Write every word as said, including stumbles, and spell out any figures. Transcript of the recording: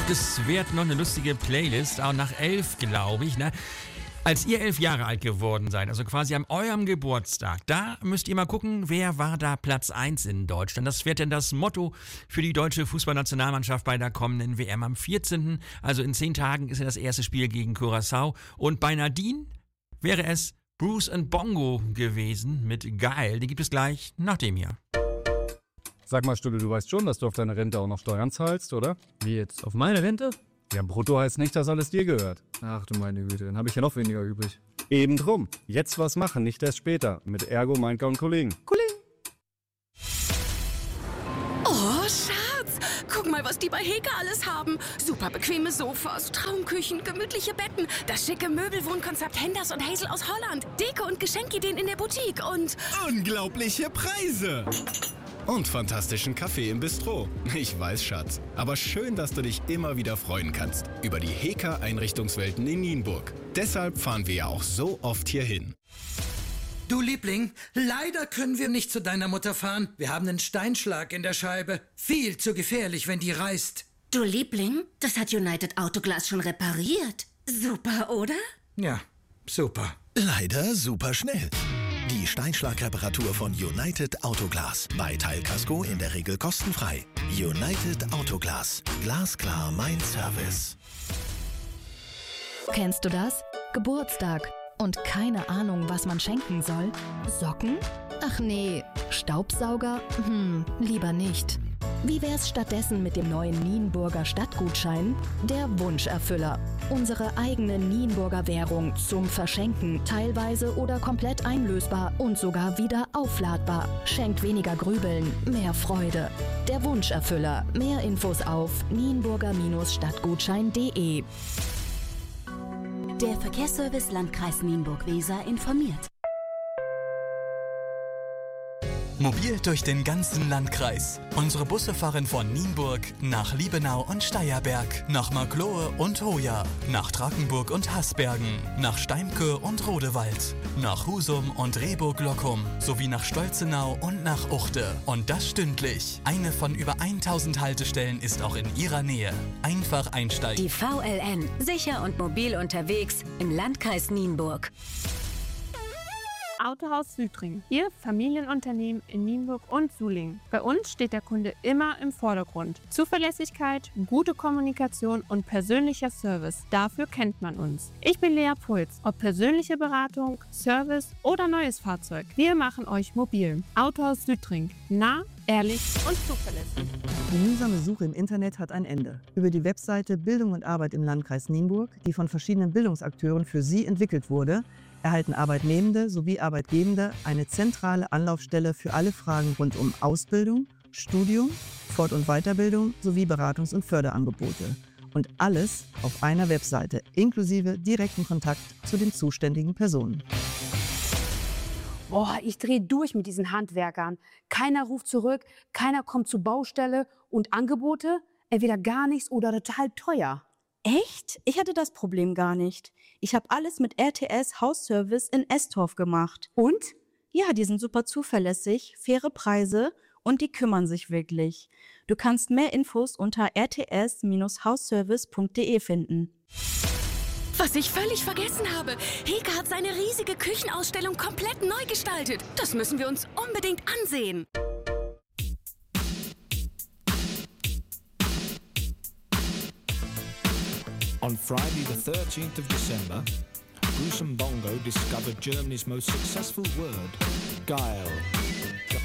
Das wird noch eine lustige Playlist, auch nach elf, glaube ich, ne? Als ihr elf Jahre alt geworden seid, also quasi an eurem Geburtstag, da müsst ihr mal gucken, wer war da Platz eins in Deutschland. Das wird denn das Motto für die deutsche Fußballnationalmannschaft bei der kommenden W M am vierzehnten Also in zehn Tagen ist ja das erste Spiel gegen Curaçao. Und bei Nadine wäre es Bruce and Bongo gewesen mit Geil. Die gibt es gleich nach dem hier. Sag mal, Stulle, du weißt schon, dass du auf deine Rente auch noch Steuern zahlst, oder? Wie jetzt? Auf meine Rente? Ja, brutto heißt nicht, dass alles dir gehört. Ach du meine Güte, dann habe ich ja noch weniger übrig. Eben drum. Jetzt was machen, nicht erst später. Mit Ergo, Meinker und Kollegen. Kollegen! Oh, Schatz! Guck mal, was die bei Heka alles haben. Super bequeme Sofas, Traumküchen, gemütliche Betten, das schicke Möbelwohnkonzept Henders und Hazel aus Holland, Deko- und Geschenkideen in der Boutique und... unglaubliche Preise! Und fantastischen Kaffee im Bistro. Ich weiß, Schatz. Aber schön, dass du dich immer wieder freuen kannst über die Heka-Einrichtungswelten in Nienburg. Deshalb fahren wir ja auch so oft hier hin. Du Liebling, leider können wir nicht zu deiner Mutter fahren. Wir haben einen Steinschlag in der Scheibe. Viel zu gefährlich, wenn die reißt. Du Liebling, das hat United Autoglas schon repariert. Super, oder? Ja, super. Leider super schnell. Die Steinschlagreparatur von United Autoglas. Bei Teilkasko in der Regel kostenfrei. United Autoglas. Glasklar mein Service. Kennst du das? Geburtstag. Und keine Ahnung, was man schenken soll? Socken? Ach nee. Staubsauger? Hm, lieber nicht. Wie wär's stattdessen mit dem neuen Nienburger Stadtgutschein? Der Wunscherfüller. Unsere eigene Nienburger Währung zum Verschenken, teilweise oder komplett einlösbar und sogar wieder aufladbar. Schenkt weniger Grübeln, mehr Freude. Der Wunscherfüller. Mehr Infos auf nienburger Stadtgutschein punkt de. Der Verkehrsservice Landkreis Nienburg-Weser informiert. Mobil durch den ganzen Landkreis. Unsere Busse fahren von Nienburg nach Liebenau und Steierberg, nach Marklohe und Hoya, nach Drakenburg und Hasbergen, nach Steimke und Rodewald, nach Husum und Rehburg-Lockum, sowie nach Stolzenau und nach Uchte. Und das stündlich. Eine von über tausend Haltestellen ist auch in Ihrer Nähe. Einfach einsteigen. Die V L N. Sicher und mobil unterwegs im Landkreis Nienburg. Autohaus Südring. Ihr Familienunternehmen in Nienburg und Sulingen. Bei uns steht der Kunde immer im Vordergrund. Zuverlässigkeit, gute Kommunikation und persönlicher Service. Dafür kennt man uns. Ich bin Lea Puls. Ob persönliche Beratung, Service oder neues Fahrzeug. Wir machen euch mobil. Autohaus Südring. Nah, ehrlich und zuverlässig. Die mühsame Suche im Internet hat ein Ende. Über die Webseite Bildung und Arbeit im Landkreis Nienburg, die von verschiedenen Bildungsakteuren für Sie entwickelt wurde, erhalten Arbeitnehmende sowie Arbeitgebende eine zentrale Anlaufstelle für alle Fragen rund um Ausbildung, Studium, Fort- und Weiterbildung sowie Beratungs- und Förderangebote. Und alles auf einer Webseite, inklusive direkten Kontakt zu den zuständigen Personen. Boah, ich drehe durch mit diesen Handwerkern. Keiner ruft zurück, keiner kommt zur Baustelle und Angebote, entweder gar nichts oder total teuer. Echt? Ich hatte das Problem gar nicht. Ich habe alles mit R T S Hausservice in Estorf gemacht. Und? Ja, die sind super zuverlässig, faire Preise und die kümmern sich wirklich. Du kannst mehr Infos unter r t s hausservice punkt de finden. Was ich völlig vergessen habe. Heka hat seine riesige Küchenausstellung komplett neu gestaltet. Das müssen wir uns unbedingt ansehen. On Friday the thirteenth of December, Bruce and Bongo discovered Germany's most successful word, geil.